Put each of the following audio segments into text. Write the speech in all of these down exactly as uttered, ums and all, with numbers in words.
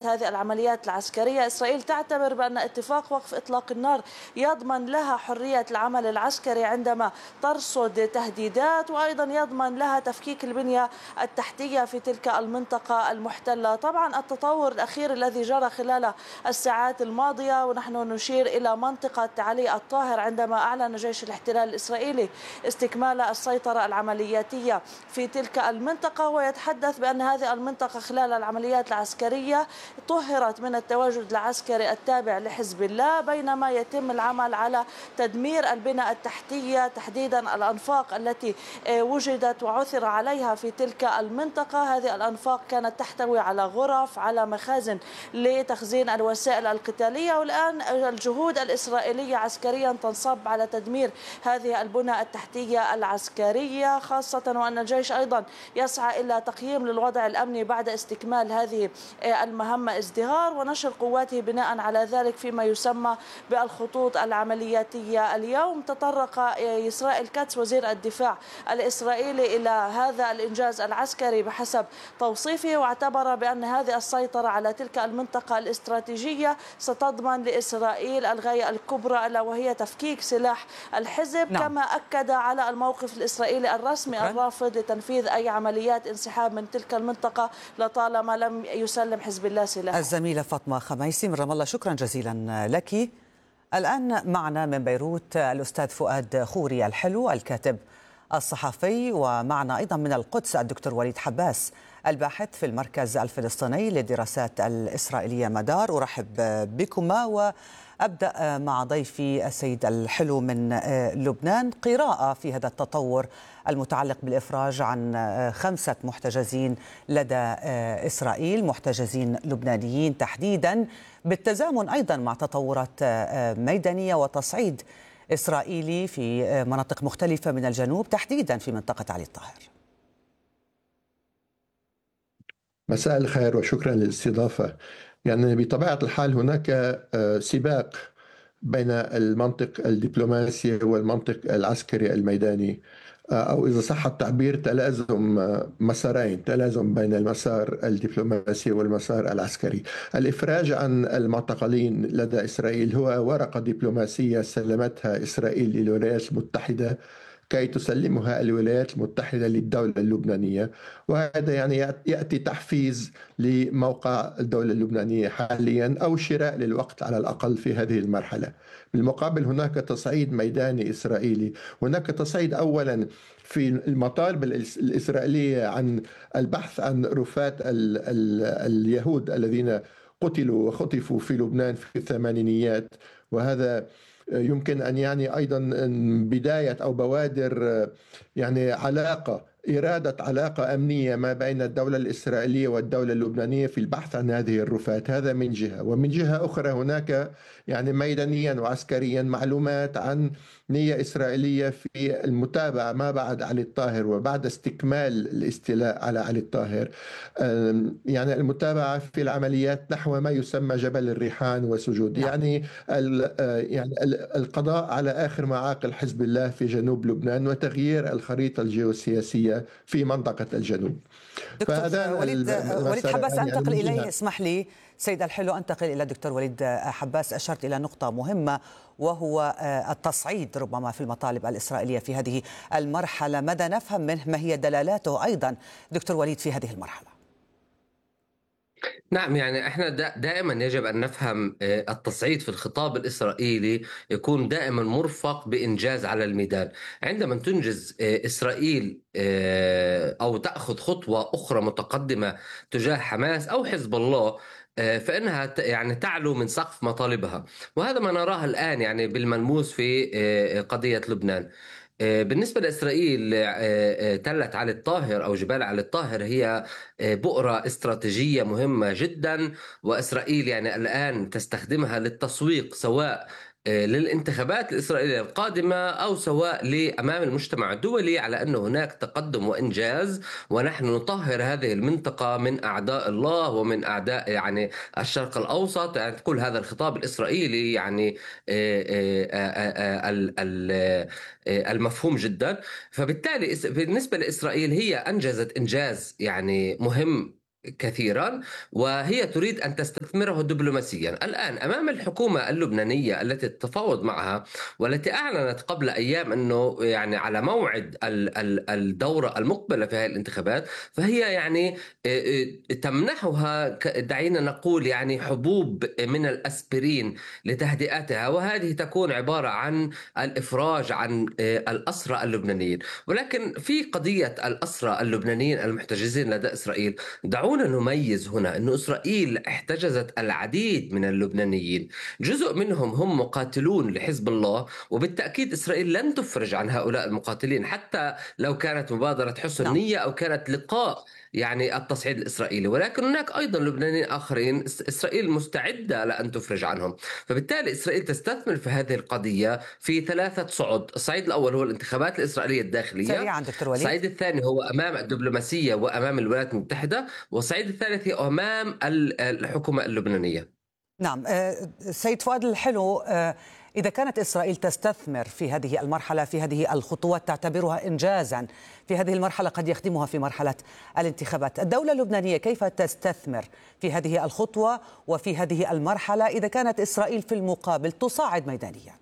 هذه العمليات العسكرية. إسرائيل تعتبر بأن اتفاق وقف إطلاق النار يضمن لها حرية العمل العسكري عندما ترصد تهديدات، وأيضا يضمن لها تفكيك البنية التحتية في تلك المنطقة المحتلة. طبعا التطور الأخير الذي جرى خلال الساعات الماضية، ونحن نشير إلى منطقة علي الطاهر عندما أعلن جيش الاحتلال الإسرائيلي استكمال السيطرة العملياتية في تلك المنطقة، ويتحدث بأن هذه المنطقة خلال العمليات العسكرية طهرت من التواجد العسكري التابع لحزب الله، بينما يتم العمل على تدمير البنى التحتية، تحديدا الأنفاق التي وجدت وعثر عليها في تلك المنطقة. هذه الأنفاق كانت تحتوي على غرف، على مخازن لتخزين الوسائل القتالية، والآن الجهود الإسرائيلية عسكريا تنصب على تدمير هذه البنى التحتية العسكرية، خاصة وأن الجيش أيضا يسعى إلى تقييم للوضع الأمني بعد استكمال هذه المهمة ازدهار ونشر قواته بناء على ذلك فيما يسمى بالخطوط العملياتية. اليوم تطرق إسرائيل كاتس وزير الدفاع الإسرائيلي إلى هذا الإنجاز العسكري بحسب توصيفه، واعتبر بأن هذه السيطرة على تلك المنطقة الاستراتيجية ستضمن لإسرائيل الغاية الكبرى ألا وهي تفكيك سلاح الحزب. نعم. كما أكد على الموقف الإسرائيلي الرسمي شكرا. الرافض لتنفيذ أي عمليات انسحاب من تلك المنطقة لطالما لم يسلم حزب الله سلاحه. الزميلة فاطمة خميسي من رام الله، شكرا جزيلا لك. الآن معنا من بيروت الأستاذ فؤاد خوري الحلو الكاتب الصحفي، ومعنا أيضا من القدس الدكتور وليد حباس الباحث في المركز الفلسطيني للدراسات الإسرائيلية مدار. أرحب بكما وأبدأ مع ضيفي السيد الحلو من لبنان. قراءة في هذا التطور المتعلق بالإفراج عن خمسة محتجزين لدى إسرائيل، محتجزين لبنانيين تحديدا، بالتزامن أيضا مع تطورات ميدانية وتصعيد إسرائيلي في مناطق مختلفة من الجنوب، تحديدا في منطقة علي الطاهر. مساء الخير وشكرا للاستضافة. يعني بطبيعة الحال هناك سباق بين المنطق الدبلوماسي والمنطق العسكري الميداني، أو إذا صح التعبير تلازم مسارين، تلازم بين المسار الدبلوماسي والمسار العسكري. الإفراج عن المعتقلين لدى إسرائيل هو ورقة دبلوماسية سلمتها إسرائيل للولايات المتحدة كي تسلمها الولايات المتحدة للدولة اللبنانية، وهذا يعني يأتي تحفيز لموقع الدولة اللبنانية حاليا، أو شراء للوقت على الأقل في هذه المرحلة. بالمقابل هناك تصعيد ميداني إسرائيلي، هناك تصعيد أولا في المطالب الإسرائيلية عن البحث عن رفات ال ال اليهود الذين قتلوا وخطفوا في لبنان في الثمانينيات، وهذا يمكن أن يعني أيضا بداية أو بوادر يعني علاقة، إرادة علاقة أمنية ما بين الدولة الإسرائيلية والدولة اللبنانية في البحث عن هذه الرفات. هذا من جهة، ومن جهة أخرى هناك يعني ميدانيا وعسكريا معلومات عن نية إسرائيلية في المتابعة ما بعد علي الطاهر وبعد استكمال الاستيلاء على علي الطاهر، يعني المتابعة في العمليات نحو ما يسمى جبل الريحان وسجود، يعني يعني القضاء على آخر معاقل حزب الله في جنوب لبنان وتغيير الخريطة الجيوسياسية في منطقة الجنوب. دكتور وليد, وليد حباس أنتقل يعني إليه، اسمح لي سيد الحلو أنتقل إلى دكتور وليد حباس. أشرت إلى نقطة مهمة وهو التصعيد ربما في المطالب الإسرائيلية في هذه المرحلة، ماذا نفهم منه؟ ما هي دلالاته أيضا دكتور وليد في هذه المرحلة؟ نعم، يعني احنا دائما يجب ان نفهم التصعيد في الخطاب الاسرائيلي يكون دائما مرفق بانجاز على الميدان. عندما تنجز اسرائيل او تاخذ خطوه اخرى متقدمه تجاه حماس او حزب الله، فإنها يعني تعلو من سقف مطالبها، وهذا ما نراه الآن يعني بالملموس في قضية لبنان. بالنسبة لإسرائيل، تلة علي الطاهر أو جبال علي الطاهر هي بؤرة استراتيجية مهمة جدا، وإسرائيل يعني الآن تستخدمها للتسويق سواء للانتخابات الإسرائيلية القادمة أو سواء لأمام المجتمع الدولي على أن هناك تقدم وإنجاز، ونحن نطهر هذه المنطقة من أعداء الله ومن أعداء يعني الشرق الأوسط. يعني كل هذا الخطاب الإسرائيلي يعني المفهوم جدا. فبالتالي بالنسبة لإسرائيل هي أنجزت إنجاز يعني مهم كثيرا، وهي تريد أن تستثمره دبلوماسيا. الآن أمام الحكومة اللبنانية التي تتفاوض معها والتي أعلنت قبل أيام أنه يعني على موعد الدورة المقبلة في هذه الانتخابات، فهي يعني تمنحها دعينا نقول يعني حبوب من الأسبرين لتهدئتها، وهذه تكون عبارة عن الإفراج عن الأسرى اللبنانيين. ولكن في قضية الأسرى اللبنانيين المحتجزين لدى إسرائيل، دعونا نميز هنا أن إسرائيل احتجزت العديد من اللبنانيين، جزء منهم هم مقاتلون لحزب الله، وبالتأكيد إسرائيل لن تفرج عن هؤلاء المقاتلين حتى لو كانت مبادرة حسن نعم. نية أو كانت لقاء يعني التصعيد الإسرائيلي. ولكن هناك أيضا لبنانيين آخرين إسرائيل مستعدة لأن تفرج عنهم. فبالتالي إسرائيل تستثمر في هذه القضية في ثلاثة صعد. الصعيد الأول هو الانتخابات الإسرائيلية الداخلية، سريعا دكتور وليد. الصعيد الثاني هو أمام الدبلوماسية وأمام الولايات المتحدة، والصعيد الثالث هو أمام الحكومة اللبنانية. نعم سيد فؤاد الحلو، إذا كانت إسرائيل تستثمر في هذه المرحلة، في هذه الخطوات، تعتبرها إنجازا في هذه المرحلة قد يخدمها في مرحلة الانتخابات، الدولة اللبنانية كيف تستثمر في هذه الخطوة وفي هذه المرحلة إذا كانت إسرائيل في المقابل تصاعد ميدانيا؟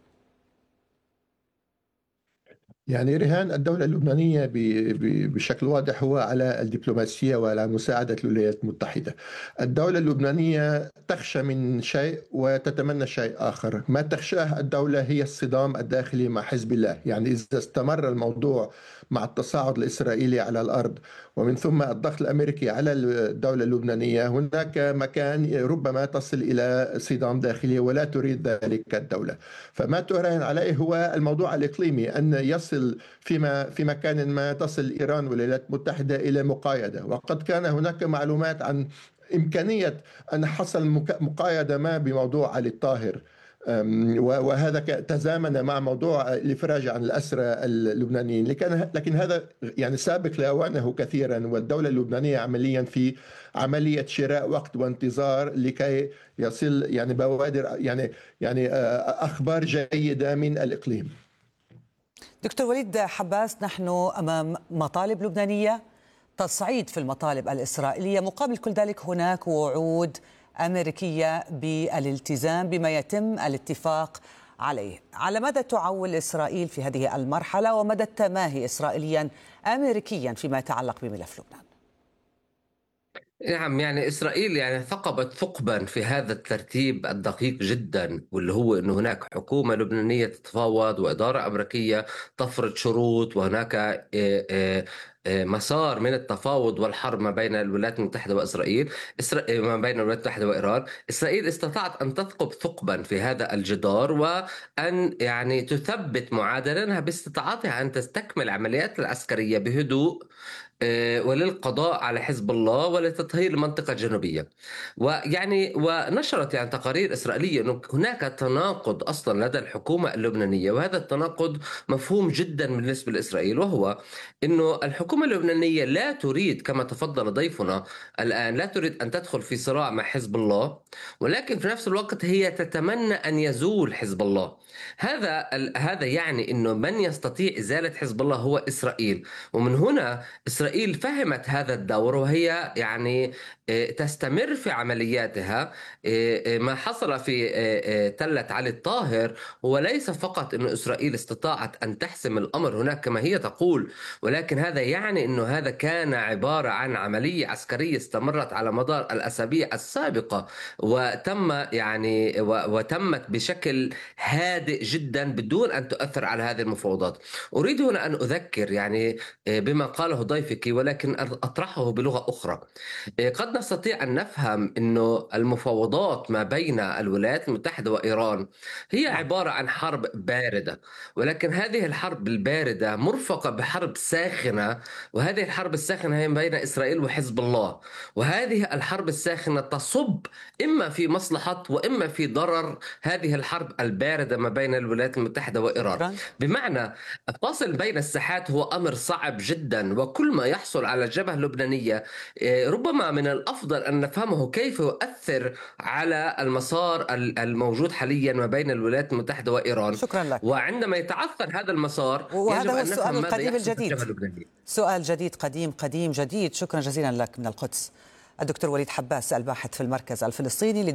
يعني رهان الدولة اللبنانية بشكل واضح هو على الدبلوماسية وعلى مساعدة الولايات المتحدة. الدولة اللبنانية تخشى من شيء وتتمنى شيء آخر. ما تخشاه الدولة هي الصدام الداخلي مع حزب الله. يعني إذا استمر الموضوع مع التصاعد الإسرائيلي على الأرض ومن ثم الضغط الأمريكي على الدولة اللبنانية، هناك مكان ربما تصل إلى صدام داخلي ولا تريد ذلك الدولة. فما تراهن عليه هو الموضوع الإقليمي، أن يصل فيما في مكان ما تصل إيران والولايات المتحدة إلى مقايدة. وقد كان هناك معلومات عن إمكانية أن حصل مقايدة ما بموضوع علي الطاهر، وهذا تزامن مع موضوع الإفراج عن الأسرى اللبنانيين. لكن لكن هذا يعني سابق لأوانه كثيرا، والدولة اللبنانية عمليا في عملية شراء وقت وانتظار لكي يصل يعني بوادر يعني يعني أخبار جيدة من الإقليم. دكتور وليد حباس، نحن أمام مطالب لبنانية، تصعيد في المطالب الإسرائيلية، مقابل كل ذلك هناك وعود أمريكية بالالتزام بما يتم الاتفاق عليه. على ماذا تعول إسرائيل في هذه المرحلة ومدى التماهي إسرائيليا أمريكيا فيما يتعلق بملف لبنان؟ نعم، يعني إسرائيل يعني ثقبت ثقبا في هذا الترتيب الدقيق جدا، واللي هو أنه هناك حكومة لبنانية تتفاوض وإدارة أمريكية تفرض شروط، وهناك مسار من التفاوض والحرب ما بين الولايات المتحدة وإسرائيل، ما بين الولايات المتحدة وإيران. إسرائيل استطاعت أن تثقب ثقبا في هذا الجدار وأن يعني تثبت معادلتها باستطاعتها أن تستكمل عمليات العسكرية بهدوء وللقضاء على حزب الله ولتطهير المنطقة الجنوبية. ويعني ونشرت يعني تقارير إسرائيلية أنه هناك تناقض أصلا لدى الحكومة اللبنانية، وهذا التناقض مفهوم جدا بالنسبة لإسرائيل، وهو أنه الحكومة اللبنانية لا تريد كما تفضل ضيفنا الآن لا تريد أن تدخل في صراع مع حزب الله، ولكن في نفس الوقت هي تتمنى أن يزول حزب الله. هذا هذا يعني أنه من يستطيع إزالة حزب الله هو إسرائيل. ومن هنا إسرائيل فهمت هذا الدور، وهي يعني تستمر في عملياتها. ما حصل في تلة علي الطاهر هو ليس فقط أن إسرائيل استطاعت أن تحسم الأمر هناك كما هي تقول، ولكن هذا يعني أنه هذا كان عبارة عن عملية عسكرية استمرت على مدار الأسابيع السابقة، وتم يعني وتمت بشكل هادئ جدا بدون أن تؤثر على هذه المفاوضات. أريد هنا أن أذكر يعني بما قاله ضيفك، ولكن أطرحه بلغة أخرى. قد نستطيع أن نفهم أنه المفاوضات ما بين الولايات المتحدة وإيران هي عبارة عن حرب باردة، ولكن هذه الحرب الباردة مرفقة بحرب ساخنة، وهذه الحرب الساخنة هي بين إسرائيل وحزب الله، وهذه الحرب الساخنة تصب إما في مصلحة وإما في ضرر هذه الحرب الباردة ما بين الولايات المتحدة وإيران. بمعنى الفاصل بين الساحات هو أمر صعب جدا، وكل ما يحصل على الجبهة اللبنانية ربما من الأفضل أن نفهمه كيف يؤثر على المسار الموجود حاليا ما بين الولايات المتحدة وإيران. شكرا لك. وعندما يتعثر هذا المسار وهذا هو السؤال القديم الجديد، سؤال جديد قديم قديم جديد. شكرا جزيلا لك من القدس الدكتور وليد حباس الباحث في المركز الفلسطيني